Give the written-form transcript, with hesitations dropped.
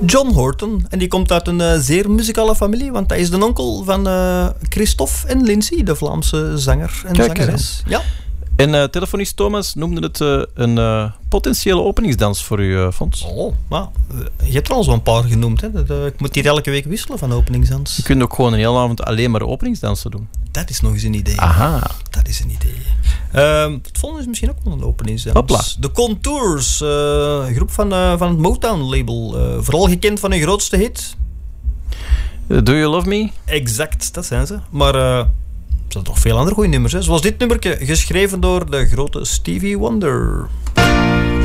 John Horton. En die komt uit een zeer muzikale familie, want hij is de onkel van Christophe en Lindsay, de Vlaamse zanger en zangeres. Ja. En telefonist Thomas noemde het een potentiële openingsdans voor uw fonds. Oh, maar je hebt er al zo'n paar genoemd. Hè? Ik moet hier elke week wisselen van openingsdans. Je kunt ook gewoon een hele avond alleen maar openingsdansen doen. Dat is nog eens een idee. Aha. Dat is een idee. Het volgende is misschien ook wel een openingsdans. Hopla. De Contours, een groep van het Motown-label. Vooral gekend van hun grootste hit. Do You Love Me? Exact, dat zijn ze. Maar er zijn toch veel andere goede nummers. Hè? Zoals dit nummertje, geschreven door de grote Stevie Wonder.